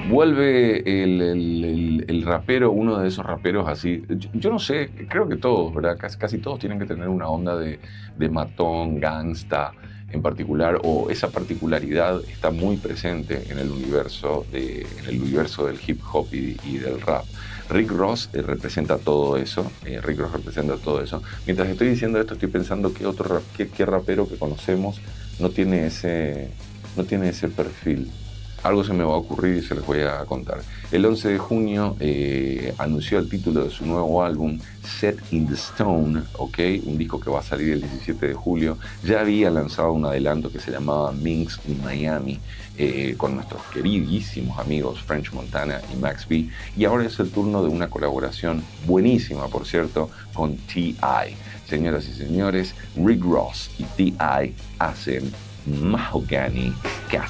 Vuelve el rapero, uno de esos raperos así. Yo no sé, creo que todos, ¿verdad? Casi todos tienen que tener una onda de matón, gangsta en particular, o esa particularidad está muy presente en el universo del hip hop y del rap. Rick Ross representa todo eso. Rick Ross representa todo eso. Mientras estoy diciendo esto, estoy pensando que qué rapero que conocemos no tiene ese perfil. Algo se me va a ocurrir y se les voy a contar. El 11 de junio anunció el título de su nuevo álbum, Set in the Stone, ¿ok? Un disco que va a salir el 17 de julio. Ya había lanzado un adelanto que se llamaba Minx in Miami, con nuestros queridísimos amigos French Montana y Max B. Y ahora es el turno de una colaboración buenísima, por cierto, con T.I. Señoras y señores, Rick Ross y T.I. hacen Mahogany Castle.